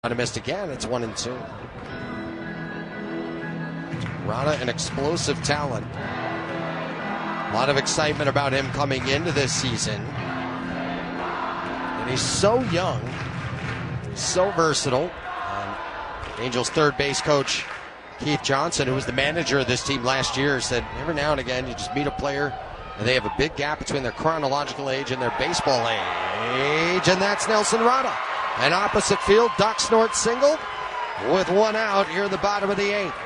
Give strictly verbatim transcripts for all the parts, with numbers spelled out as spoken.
Missed again. It's one and two. Rada, an explosive talent. A lot of excitement about him coming into this season. And he's so young. He's so versatile. Um, Angels third base coach Keith Johnson, who was the manager of this team last year, said every now and again you just meet a player and they have a big gap between their chronological age and their baseball age, and that's Nelson Rada. An opposite field duck snort single with one out here in the bottom of the eighth.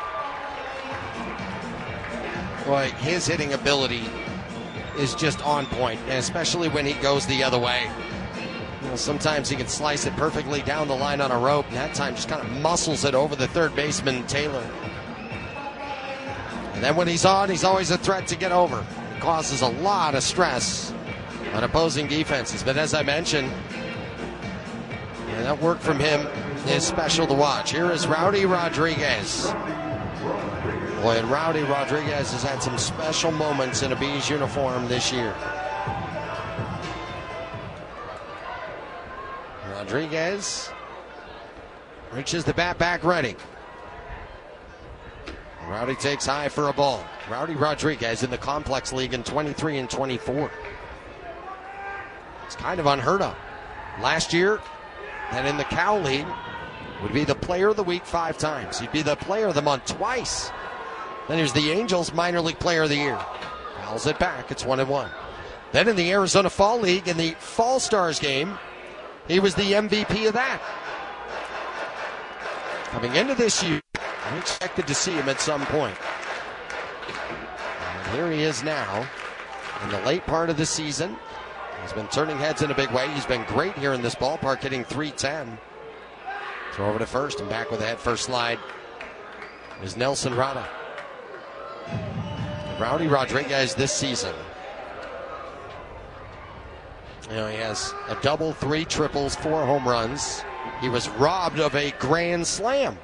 Boy, his hitting ability is just on point, and especially when he goes the other way. You know, sometimes he can slice it perfectly down the line on a rope, and that time just kind of muscles it over the third baseman, Taylor. And then when he's on, he's always a threat to get over. It causes a lot of stress on opposing defenses. But as I mentioned, and that work from him is special to watch. Here is Rowdy Rodriguez. Boy, and Rowdy Rodriguez has had some special moments in a Bees uniform this year. Rodriguez reaches the bat back ready. Rowdy takes high for a ball. Rowdy Rodriguez in the Complex League in twenty-three and twenty-four. It's kind of unheard of. Last year, and in the Cal League, would be the player of the week five times. He'd be the player of the month twice. Then here's the Angels minor league player of the year. Fouls it back. It's one and one. Then in the Arizona Fall League, in the Fall Stars game, he was the M V P of that. Coming into this year, we expected to see him at some point. And here he is now in the late part of the season. He's been turning heads in a big way. He's been great here in this ballpark, hitting three ten. Throw over to first and back with a head first slide is Nelson Rada. Rowdy Rodriguez this season, you know, he has a double, three triples, four home runs. He was robbed of a grand slam.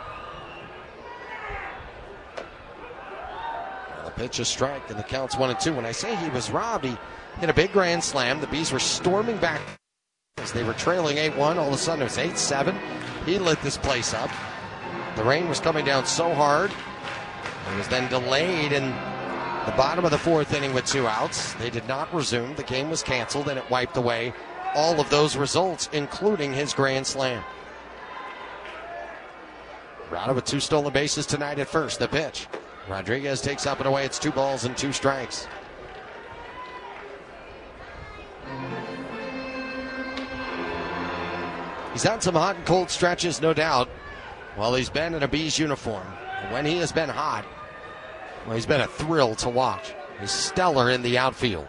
Well, the pitch is strike and the count's one and two. When I say he was robbed, he hit a big grand slam. The Bees were storming back as they were trailing eight one. All of a sudden it was eight seven. He lit this place up. The rain was coming down so hard. It was then delayed in the bottom of the fourth inning with two outs. They did not resume. The game was canceled, and it wiped away all of those results, including his grand slam. Rada with two stolen bases tonight at first. The pitch. Rodriguez takes up and away. It's two balls and two strikes. He's had some hot and cold stretches, no doubt, while he's been in a Bees uniform. When he has been hot, well, he's been a thrill to watch. He's stellar in the outfield.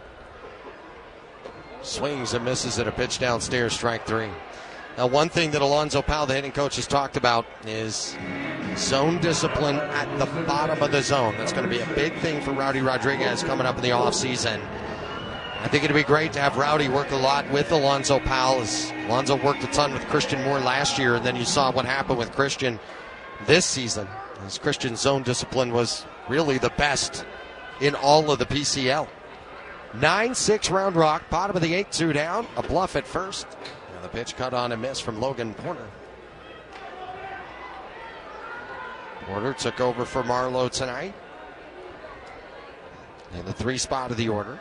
Swings and misses at a pitch downstairs, strike three. Now, one thing that Alonzo Powell, the hitting coach, has talked about is zone discipline at the bottom of the zone. That's going to be a big thing for Rowdy Rodriguez coming up in the offseason. I think it'd be great to have Rowdy work a lot with Alonzo Powell. As Alonzo worked a ton with Christian Moore last year, and then you saw what happened with Christian this season. As Christian's zone discipline was really the best in all of the P C L. nine six Round Rock, bottom of the eighth, two down. A bluff at first. And the pitch cut on and miss from Logan Porter. Porter took over for Marlowe tonight in the three spot of the order.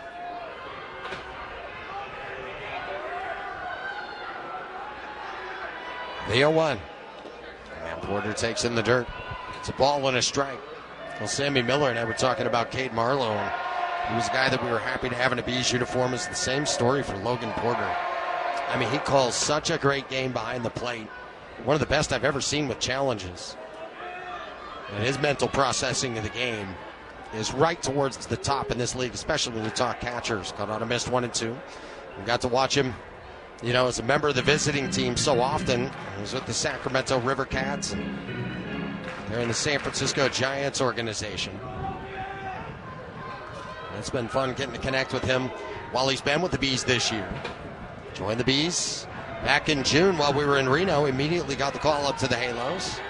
The oh one. And Porter takes in the dirt. It's a ball and a strike. Well, Sammy Miller and I were talking about Cade Marlowe. He was a guy that we were happy to have in a Bees uniform. It's the same story for Logan Porter. I mean, he calls such a great game behind the plate. One of the best I've ever seen with challenges. And his mental processing of the game is right towards the top in this league, especially when you talk catchers. Got on a missed one and two. We got to watch him, you know, as a member of the visiting team so often. He was with the Sacramento River Cats, and they're in the San Francisco Giants organization. It's been fun getting to connect with him while he's been with the Bees this year. Joined the Bees back in June while we were in Reno. Immediately got the call up to the Halos.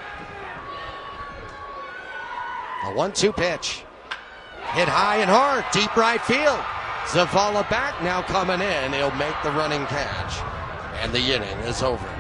A one two pitch. Hit high and hard. Deep right field. Zavala back now coming in. He'll make the running catch. And the inning is over.